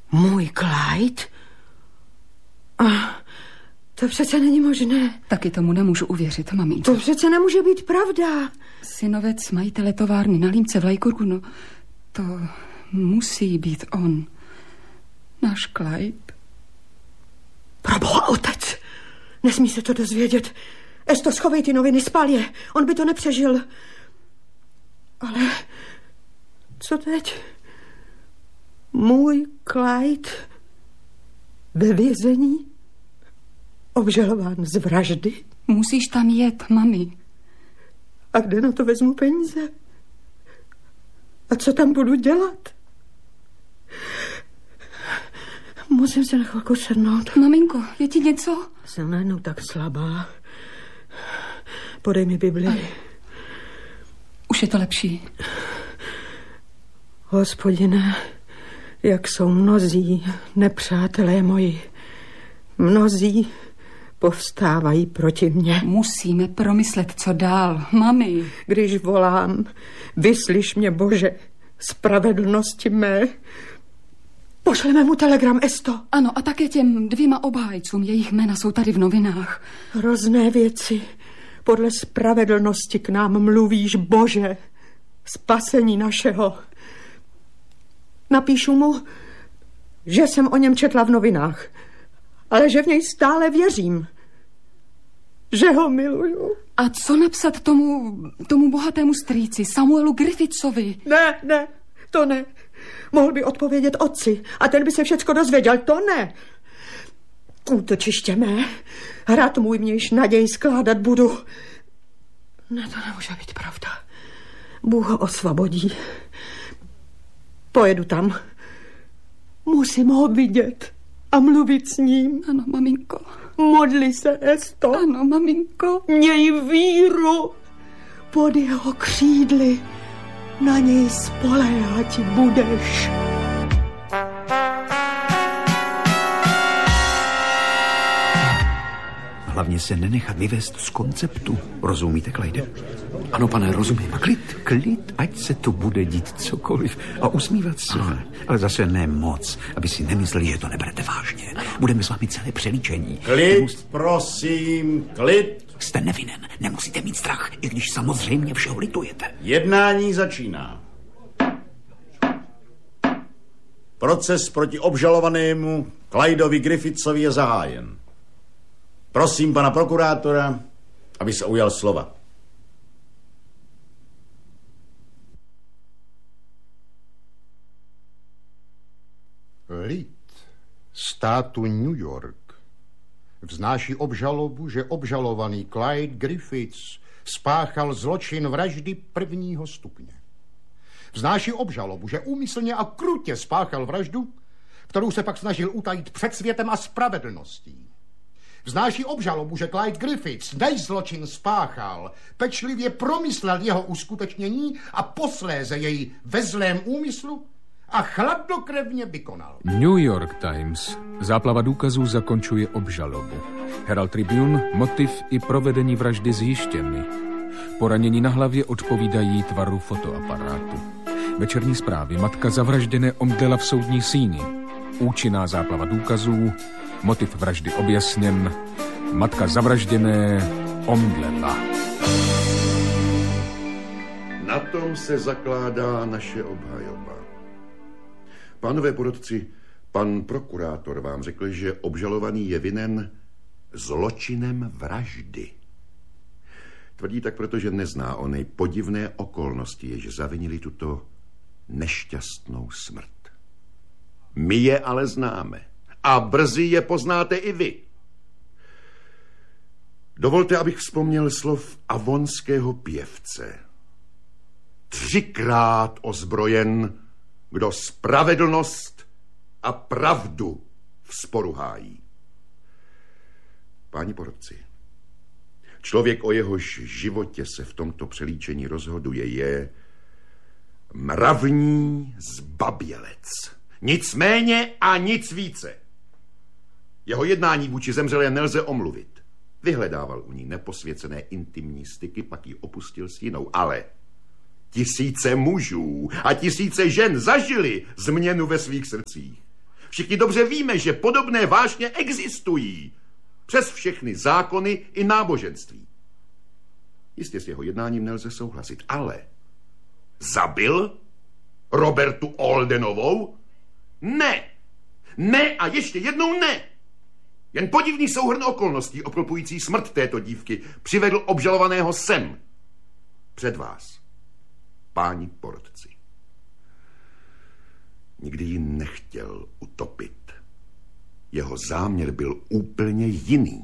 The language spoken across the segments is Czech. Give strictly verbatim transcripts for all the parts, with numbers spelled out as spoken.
Můj Clyde? A to přece není možné. Taky tomu nemůžu uvěřit, maminko. To přece nemůže být pravda. Synovec majitele továrny na Límce v Lajkurgu, no to musí být on. Náš Clyde. Proboha, otec, nesmí se to dozvědět. Esto, schovej ty noviny, spál je. On by to nepřežil. Ale co teď? Můj Clyde ve vězení? Obžalován z vraždy? Musíš tam jet, mami. A kde na to vezmu peníze? A co tam budu dělat? Musím se na chvilku sednout. Maminko, je ti něco? Jsem najednou tak slabá. Podej mi Bibli. Ale už je to lepší. Hospodine, jak jsou mnozí nepřátelé moji. Mnozí povstávají proti mně. Musíme promyslet, co dál, mami. Když volám, vyslyš mě, Bože, spravedlnosti mé. Pošleme mu telegram, Esto. Ano, a také těm dvěma obhájcům, jejich jména jsou tady v novinách. Hrozné věci. Podle spravedlnosti k nám mluvíš, Bože, spasení našeho. Napíšu mu, že jsem o něm četla v novinách, ale že v něj stále věřím. Že ho miluju. A co napsat tomu, tomu bohatému strýci, Samuelu Griffithsovi? Ne, ne, to ne. Mohl by odpovědět otci a ten by se všecko dozvěděl, to ne. Útočiště mé, hrad můj, mě již naději skládat budu. Ne, to nemůže být pravda. Bůh ho osvobodí. Pojedu tam. Musím ho vidět a mluvit s ním. Ano, maminko. Modli se, Esto. Ano, maminko. Měj víru pod jeho křídly. Na něj spoléhat budeš. Hlavně se nenechat vyvést z konceptu. Rozumíte, Clyde? Ano, pane, rozumím. A klid, klid, ať se to bude dít cokoliv. A usmívat se. Aha. Ale zase ne moc, aby si nemysleli, že to neberete vážně. Budeme s vámi celé přelíčení. Klid, Nemus... prosím, klid. Jste nevinen, nemusíte mít strach, i když samozřejmě všeho litujete. Jednání začíná. Proces proti obžalovanému Clydovi Griffithsovi je zahájen. Prosím pana prokurátora, aby se ujal slova. Lid státu New York vznáší obžalobu, že obžalovaný Clyde Griffiths spáchal zločin vraždy prvního stupně. Vznáší obžalobu, že úmyslně a krutě spáchal vraždu, kterou se pak snažil utajit před světem a spravedlností. Vznáší obžalobu, že Clyde Griffiths, než zločin spáchal, pečlivě promyslel jeho uskutečnění a posléze jej ve zlém úmyslu a chladnokrevně vykonal. New York Times. Záplava důkazů zakončuje obžalobu. Herald Tribune, motiv i provedení vraždy zjištěny. Poranění na hlavě odpovídají tvaru fotoaparátu. Večerní zprávy. Matka zavražděné omdlela v soudní síni. Účinná záplava důkazů. Motiv vraždy objasněn. Matka zavražděné omdlela. Na tom se zakládá naše obhajoba. Pánové porotci, pan prokurátor vám řekl, že obžalovaný je vinen zločinem vraždy. Tvrdí tak, protože nezná ony podivné okolnosti, jež zavinili tuto nešťastnou smrt. My je ale známe a brzy je poznáte i vy. Dovolte, abych vzpomněl slov avonského pěvce. Třikrát ozbrojen, kdo spravedlnost a pravdu v sporu hájí. Páni porotci, člověk, o jehož životě se v tomto přelíčení rozhoduje, je mravní zbabělec. Nic méně a nic více. Jeho jednání vůči zemřelé nelze omluvit. Vyhledával u ní neposvěcené intimní styky, pak ji opustil s jinou, ale tisíce mužů a tisíce žen zažili změnu ve svých srdcích. Všichni dobře víme, že podobné vášně existují. Přes všechny zákony i náboženství. Jistě s jeho jednáním nelze souhlasit, ale zabil Robertu Oldenovou? Ne! Ne a ještě jednou ne! Jen podivný souhrn okolností obklopující smrt této dívky přivedl obžalovaného sem. Před vás, páni porotci. Nikdy ji nechtěl utopit. Jeho záměr byl úplně jiný.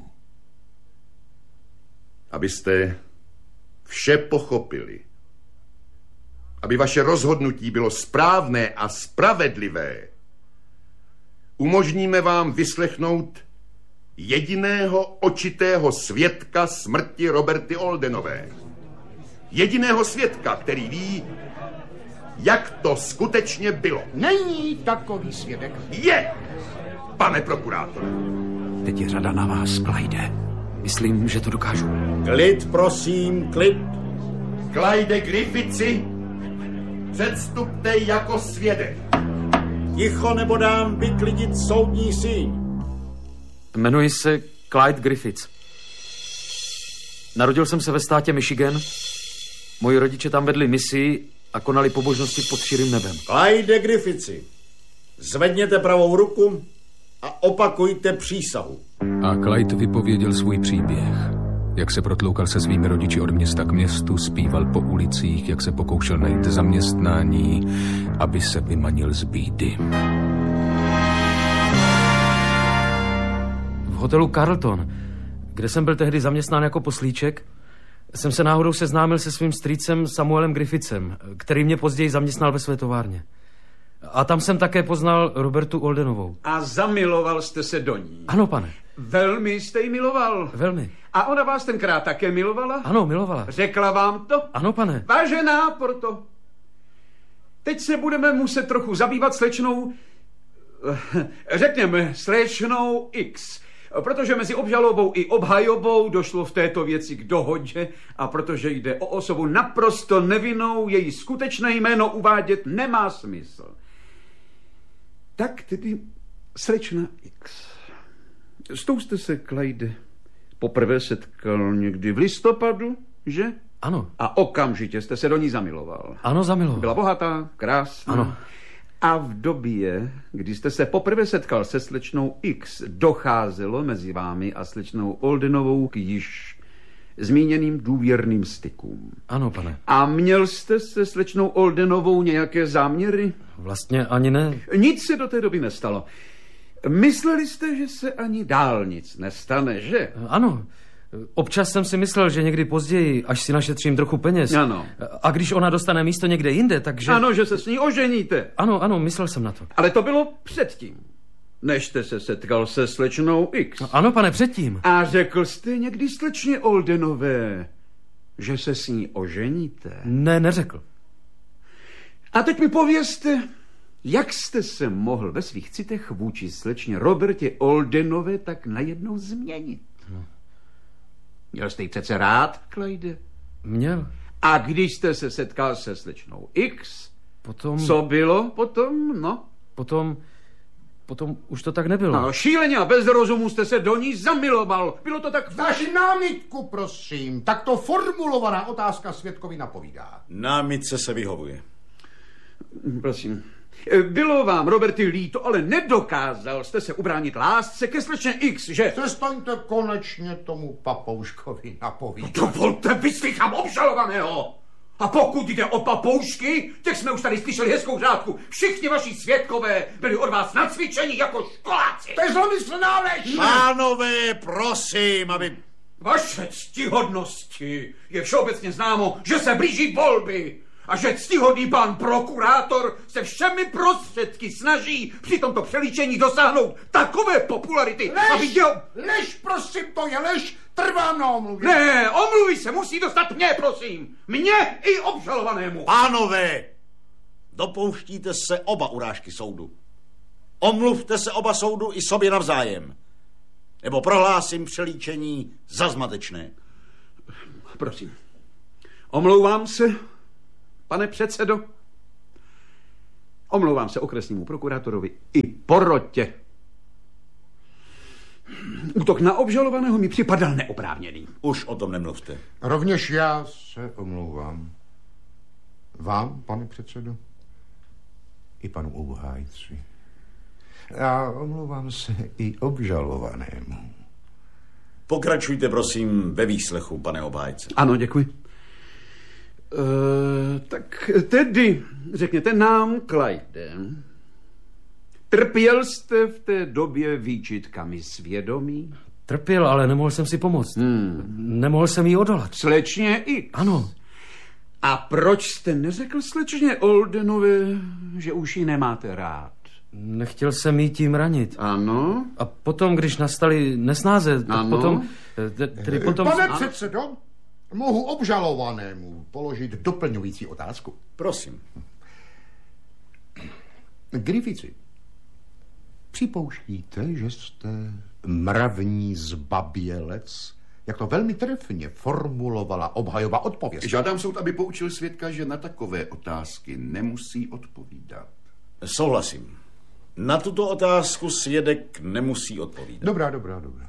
Abyste vše pochopili. Aby vaše rozhodnutí bylo správné a spravedlivé. Umožníme vám vyslechnout jediného očitého svědka smrti Roberty Oldenové. Jediného svědka, který ví, jak to skutečně bylo. Není takový svědek. Je, pane prokurátore. Teď je řada na vás, Clyde. Myslím, že to dokážu. Klid, prosím, klid. Clyde Griffitsi, předstupte jako svědek. Ticho, nebo dám vyklidit soudní síň. Jmenuji se Clyde Griffiths. Narodil jsem se ve státě Michigan. Moji rodiče tam vedli misii a konali pobožnosti pod širým nebem. Clyde Griffitsi, zvedněte pravou ruku a opakujte přísahu. A Clyde vypověděl svůj příběh. Jak se protloukal se svými rodiči od města k městu, zpíval po ulicích, jak se pokoušel najít zaměstnání, aby se vymanil z bídy. V hotelu Carlton, kde jsem byl tehdy zaměstnán jako poslíček, jsem se náhodou seznámil se svým strýcem Samuelem Griffithsem, který mě později zaměstnal ve své továrně. A tam jsem také poznal Robertu Oldenovou. A zamiloval jste se do ní? Ano, pane. Velmi jste ji miloval? Velmi. A ona vás tenkrát také milovala? Ano, milovala. Řekla vám to? Ano, pane. Vážená Porto, teď se budeme muset trochu zabývat slečnou, řekněme slečnou X, protože mezi obžalobou i obhajobou došlo v této věci k dohodě a protože jde o osobu naprosto nevinnou, její skutečné jméno uvádět nemá smysl. Tak tedy slečna X. S tou jste se, Clyde, poprvé setkal někdy v listopadu, že? Ano. A okamžitě jste se do ní zamiloval. Ano, zamiloval. Byla bohatá, krásná. Ano. A v době, kdy jste se poprvé setkal se slečnou X, docházelo mezi vámi a slečnou Oldenovou k již zmíněným důvěrným stykům. Ano, pane. A měl jste se slečnou Oldenovou nějaké záměry? Vlastně ani ne. Nic se do té doby nestalo. Mysleli jste, že se ani dál nic nestane, že? Ano. Občas jsem si myslel, že někdy později, až si našetřím trochu peněz. Ano. A když ona dostane místo někde jinde, takže... Ano, že se s ní oženíte. Ano, ano, myslel jsem na to. Ale to bylo předtím, než jste se setkal se slečnou X. Ano, pane, předtím. A řekl jste někdy slečně Oldenové, že se s ní oženíte? Ne, neřekl. A teď mi povězte, jak jste se mohl ve svých citech vůči slečně Robertě Oldenové tak najednou změnit? No. Měl jste ji přece rád, Clyde? Měl. A když jste se setkal se slečnou X, potom... co bylo potom, no? Potom... Potom už to tak nebylo. No, šíleně a bez rozumu jste se do ní zamiloval. Bylo to tak... Vaši námitku, prosím. Takto formulovaná otázka svědkovi napovídá. Námitce se vyhovuje. Prosím. Bylo vám, Roberty, líto, ale nedokázal jste se ubránit lásce ke slečně X, že? Přestaňte konečně tomu papouškovi napovídat. No, dovolte, vyslychám obžalovaného. A pokud jde o papoušky, těch jsme už tady slyšeli hezkou řádku. Všichni vaši svědkové byli od vás nacvičeni jako školáci. To je zlomyslná lež! Pánové, prosím, aby... Vaše ctihodnosti je všeobecně známo, že se blíží volby a že ctihodný pán prokurátor se všemi prostředky snaží při tomto přelíčení dosáhnout takové popularity, lež, aby děl... Lež, prosím, to je lež. Trvám na omluvě. Ne, omluvy se musí dostat mně, prosím. Mně i obžalovanému. Pánové, dopouštíte se oba urážky soudu. Omluvte se oba soudu i sobě navzájem. Nebo prohlásím přelíčení za zmatečné. Prosím. Omlouvám se, pane předsedo. Omlouvám se okresnímu prokurátorovi i porotě. Útok na obžalovaného mi připadal neoprávněný. Už o tom nemluvte. Rovněž já se omlouvám. Vám, pane předsedo, i panu obhájci. A omlouvám se i obžalovanému. Pokračujte, prosím, ve výslechu, pane obhájce. Ano, děkuji. E, tak tedy, řekněte nám, Clyde, trpěl jste v té době výčitkami svědomí? Trpěl, ale nemohl jsem si pomoct. Hmm. Nemohl jsem jí odolat. Slečně X. Ano. A proč jste neřekl slečně Oldenové, že už ji nemáte rád? Nechtěl jsem jí tím ranit. Ano. A potom, když nastaly nesnáze, tak ano. potom... Tedy potom... Pane předsedo, mohu obžalovanému položit doplňující otázku? Prosím. Griffithy, připouštíte, že jste mravní zbabělec, jak to velmi trefně formulovala obhajoba odpověď? Žádám soud, aby poučil svědka, že na takové otázky nemusí odpovídat. Souhlasím. Na tuto otázku svědek nemusí odpovídat. Dobrá, dobrá, dobrá.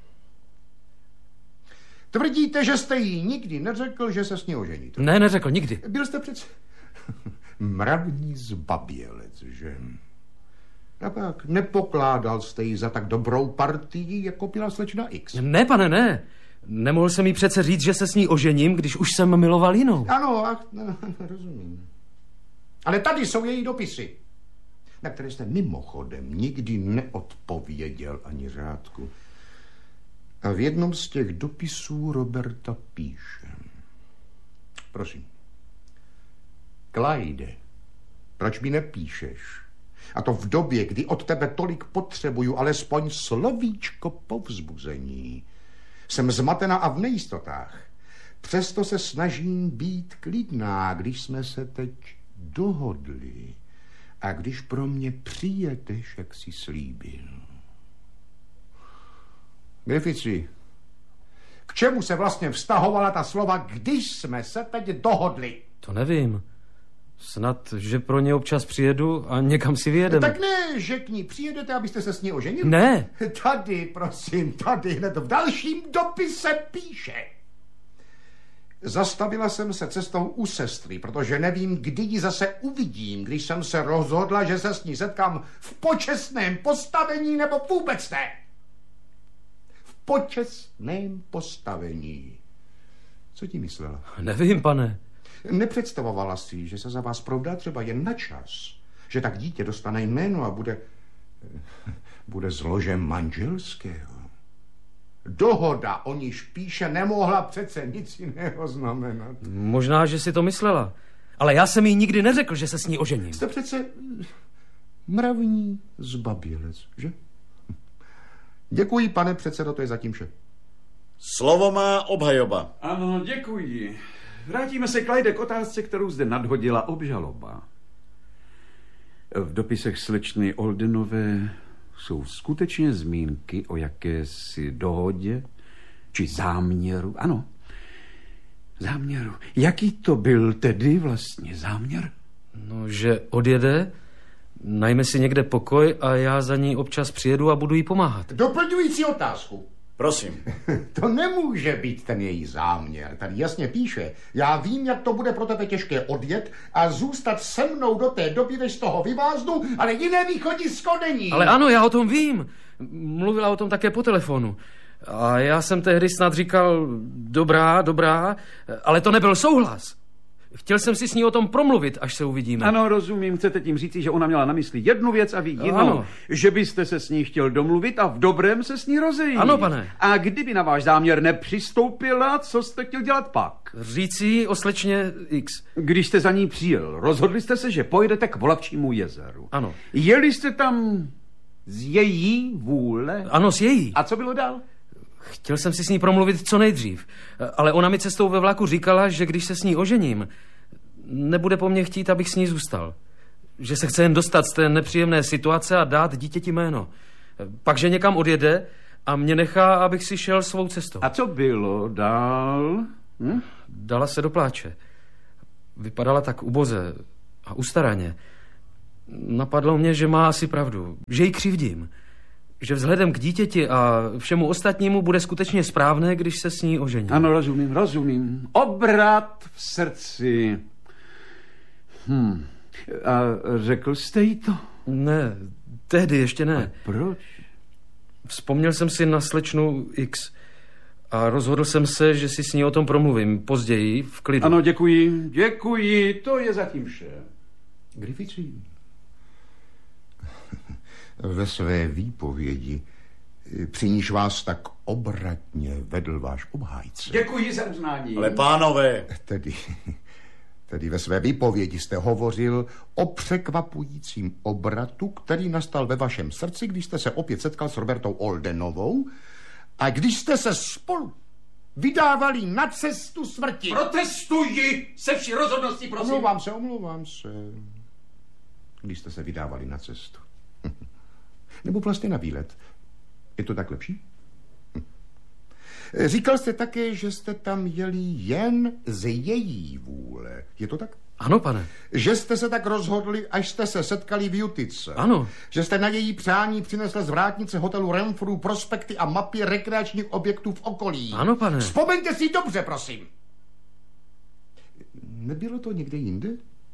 Tvrdíte, že jste jí nikdy neřekl, že se s ní oženíte? Ne, neřekl, nikdy. Byl jste přece mravní zbabělec, že? A pak nepokládal jste ji za tak dobrou partii, jako byla slečna X. Ne, pane, ne. Nemohl jsem jí přece říct, že se s ní ožením, když už jsem miloval jinou. Ano, ach, no, rozumím. Ale tady jsou její dopisy, na které jste mimochodem nikdy neodpověděl ani řádku. A v jednom z těch dopisů Roberta píše. Prosím. Clyde, proč mi nepíšeš? A to v době, kdy od tebe tolik potřebuju alespoň slovíčko povzbuzení. Jsem zmatena a v nejistotách. Přesto se snažím být klidná, když jsme se teď dohodli. A když pro mě přijedeš, jak jsi slíbil. Griffithy, k čemu se vlastně vztahovala ta slova, když jsme se teď dohodli? To nevím. Snad, že pro ně občas přijedu a někam si vyjedeme. Tak ne, že k ní přijedete, abyste se s ní oženili? Ne. Tady, prosím, tady hned v dalším dopise píše. Zastavila jsem se cestou u sestry, protože nevím, kdy ji zase uvidím, když jsem se rozhodla, že se s ní setkám v počestném postavení nebo vůbec ne. V počestném postavení. Co ti myslela? Nevím, pane. Nepředstavovala si, že se za vás provdá třeba jen na čas, že tak dítě dostane jméno a bude, bude zložem manželského. Dohoda, o níž píše, nemohla přece nic jiného znamenat. Možná, že si to myslela. Ale já jsem jí nikdy neřekl, že se s ní ožením. Jste přece mravní zbabělec, že? Děkuji, pane předsedo, to je zatím vše. Slovo má obhajoba. Ano, děkuji. Vrátíme se, Clyde, k otázce, kterou zde nadhodila obžaloba. V dopisech slečny Oldenové jsou skutečně zmínky o jakési dohodě či záměru. Ano, záměru. Jaký to byl tedy vlastně záměr? No, že odjede, najme si někde pokoj a já za ní občas přijedu a budu jí pomáhat. Doplňující otázku. Prosím. To nemůže být ten její záměr. Tady jasně píše, já vím, jak to bude pro tebe těžké odjet a zůstat se mnou do té doby, než z toho vyváznu, ale jiné východisko není. Ale ano, já o tom vím. Mluvila o tom také po telefonu. A já jsem tehdy snad říkal, dobrá, dobrá, ale to nebyl souhlas. Chtěl jsem si s ní o tom promluvit, až se uvidíme. Ano, rozumím. Chcete tím říci, že ona měla na mysli jednu věc a vy jinou. Ano. Že byste se s ní chtěl domluvit a v dobrém se s ní rozejít. Ano, pane. A kdyby na váš záměr nepřistoupila, co jste chtěl dělat pak? Říci o slečně X. Když jste za ní přijel, rozhodli jste se, že pojedete k Volavčímu jezeru. Ano. Jeli jste tam z její vůle? Ano, z její. A co bylo dál? Chtěl jsem si s ní promluvit co nejdřív, ale ona mi cestou ve vlaku říkala, že když se s ní ožením, nebude po mně chtít, abych s ní zůstal. Že se chce jen dostat z té nepříjemné situace a dát dítěti jméno. Pak, že někam odjede a mě nechá, abych si šel svou cestou. A co bylo dál? Hm? Dala se do pláče. Vypadala tak uboze a ustaraně. Napadlo mě, že má asi pravdu, že ji křivdím. Že vzhledem k dítěti a všemu ostatnímu bude skutečně správné, když se s ní ožení. Ano, rozumím, rozumím. Obrat v srdci. Hm. A řekl jste jí to? Ne, tehdy ještě ne. A proč? Vzpomněl jsem si na slečnu X a rozhodl jsem se, že si s ní o tom promluvím později, v klidu. Ano, děkuji, děkuji, to je zatím vše. Griffithy, ve své výpovědi, při níž vás tak obratně vedl váš obhájce. Děkuji za uznání. Ale pánové... Tedy, tedy ve své výpovědi jste hovořil o překvapujícím obratu, který nastal ve vašem srdci, když jste se opět setkal s Robertou Oldenovou a když jste se spolu vydávali na cestu smrti. Protestuji se vší rozhodností, prosím. Omlouvám se, omlouvám se. Když jste se vydávali na cestu. Nebo vlastně na výlet. Je to tak lepší? Říkal jste také, že jste tam jeli jen z její vůle. Je to tak? Ano, pane. Že jste se tak rozhodli, až jste se setkali v Jutice. Ano. Že jste na její přání přinesl z vrátnice hotelu Renfrew prospekty a mapy rekreačních objektů v okolí. Ano, pane. Vzpomeňte si dobře, prosím. Nebylo to někde jinde?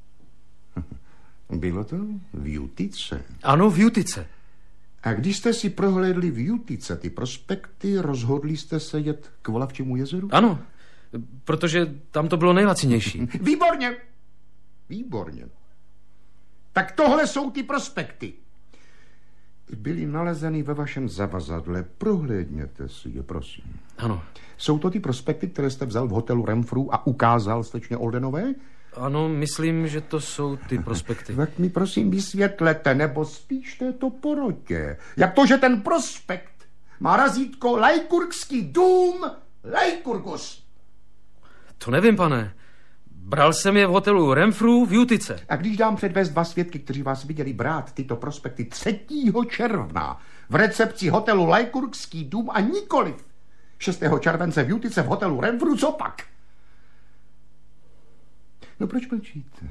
Bylo to v Jutice. Ano, v Jutice. A když jste si prohlédli v Jutice ty prospekty, rozhodli jste se jet k Volavčímu jezeru? Ano, protože tam to bylo nejlacinější. Výborně. Výborně. Tak tohle jsou ty prospekty. Byly nalezeny ve vašem zavazadle. Prohlédněte si je, prosím. Ano. Jsou to ty prospekty, které jste vzal v hotelu Renfrew a ukázal slečně Oldenové? Ano, myslím, že to jsou ty prospekty. Tak mi prosím vysvětlete, nebo spíš této porotě. Jak to, že ten prospekt má razítko Lykurgský dům Lykurgus? To nevím, pane. Bral jsem je v hotelu Renfrew v Jutice. A když dám předvést dva svědky, kteří vás viděli brát tyto prospekty třetího června v recepci hotelu Lykurgský dům a nikoliv šestého července v Jutice v hotelu Renfrew, co pak? No proč mlčíte?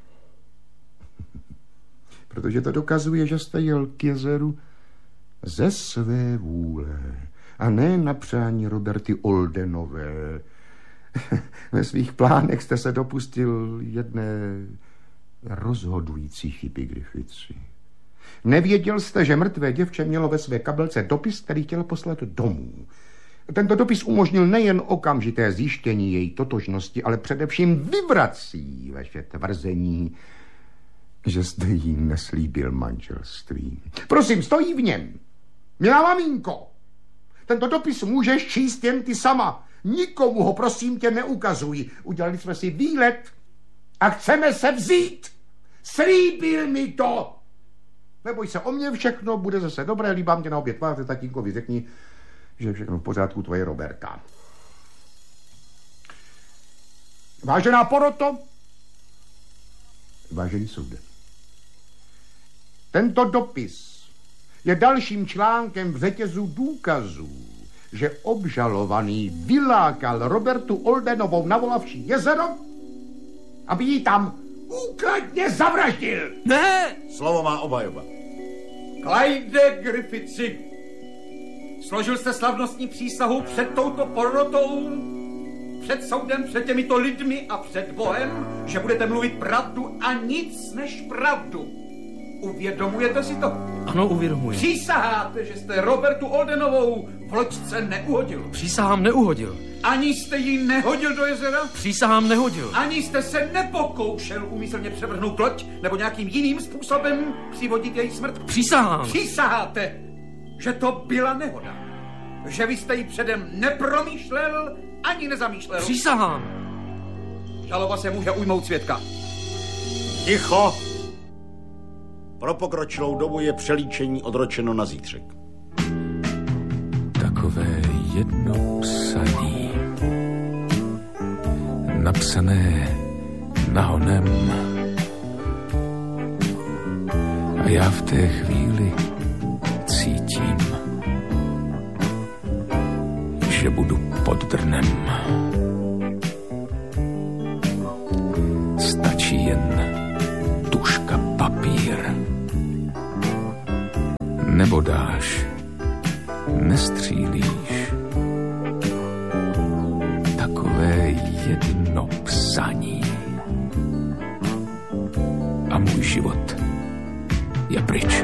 Protože to dokazuje, že jste jel k jezeru ze své vůle a ne na přání Roberty Oldenové. Ve svých plánech jste se dopustil jedné rozhodující chyby, Griffithy. Nevěděl jste, že mrtvé děvče mělo ve své kabelce dopis, který chtěl poslat domů. Tento dopis umožnil nejen okamžité zjištění její totožnosti, ale především vyvrací vaše tvrzení, že jste jí neslíbil manželství. Prosím, stojí v něm. Milá maminko, tento dopis můžeš číst jen ty sama. Nikomu ho, prosím tě, neukazuj. Udělali jsme si výlet a chceme se vzít. Slíbil mi to. Neboj se o mě, všechno bude zase dobré. Líbám tě na obě tváře, tatínkovi řekni, že je všechno v pořádku, tvoje Roberta. Vážená poroto, vážený soude, tento dopis je dalším článkem v řetězu důkazů, že obžalovaný vylákal Robertu Oldenovou na Volavčí jezero, aby ji tam úkladně zavraždil. Ne! Slovo má obhajoba. Clyde Griffithy, složil jste slavnostní přísahu před touto porotou, před soudem, před těmito lidmi a před Bohem, že budete mluvit pravdu a nic než pravdu. Uvědomujete si to? Ano, uvědomuji. Přísaháte, že jste Robertu Oldenovou v loďce neuhodil. Přísahám neuhodil. Ani jste ji nehodil do jezera? Přísahám nehodil. Ani jste se nepokoušel úmyslně převrhnout loď nebo nějakým jiným způsobem přivodit její smrt? Přísahám. Přísaháte, že to byla nehoda. Že vy jste ji předem nepromýšlel ani nezamýšlel. Přísahám. Žaloba se může ujmout svědka. Ticho! Pro pokročilou dobu je přelíčení odročeno na zítřek. Takové jedno psaní, napsané nahonem. A já v té chvíli cítím, že budu pod drnem. Stačí jen tužka papír. Nebodáš, nestřílíš. Takové jedno psaní. A můj život je pryč.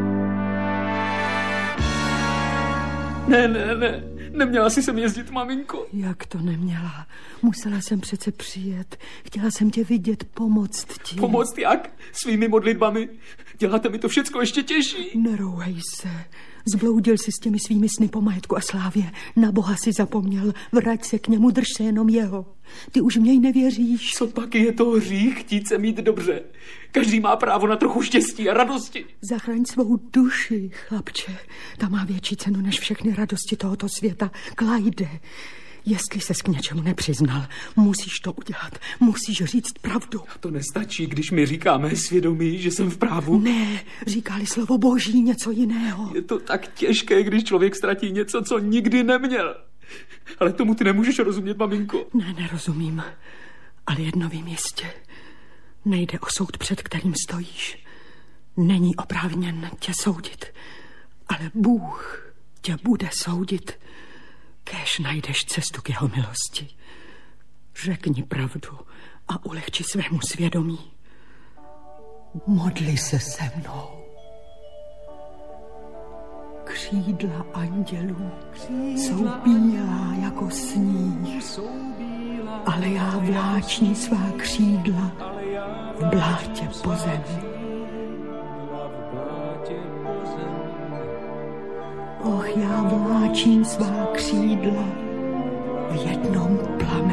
Ne, ne, ne. Neměla jsi sem jezdit, maminko. Jak to neměla? Musela jsem přece přijet. Chtěla jsem tě vidět, pomoct ti. Pomoct jak? Svými modlitbami? Děláte mi to všecko ještě těžší. Nerouhej se. Zbloudil si s těmi svými sny po majetku a slávě. Na Boha si zapomněl. Vrať se k němu, drž se jenom jeho. Ty už v něj nevěříš. Co pak je to hřích chtít se mít dobře? Každý má právo na trochu štěstí a radosti. Zachraň svou duši, chlapče. Ta má větší cenu než všechny radosti tohoto světa. Clyde, jestli ses k něčemu nepřiznal, musíš to udělat. Musíš říct pravdu. To nestačí, když mi říká mé svědomí, že jsem v právu. Ne, říká-li slovo Boží něco jiného. Je to tak těžké, když člověk ztratí něco, co nikdy neměl. Ale tomu ty nemůžeš rozumět, maminko. Ne, nerozumím. Ale jedno vím jistě. Nejde o soud, před kterým stojíš. Není oprávněn tě soudit. Ale Bůh tě bude soudit, kéž najdeš cestu k jeho milosti. Řekni pravdu a ulehči svému svědomí. Modli se se mnou. Křídla andělů jsou bílá jako sníh, ale já vláčím svá křídla v blátě po zemi. Och, já vláčím svá křídla v jednom plamenu.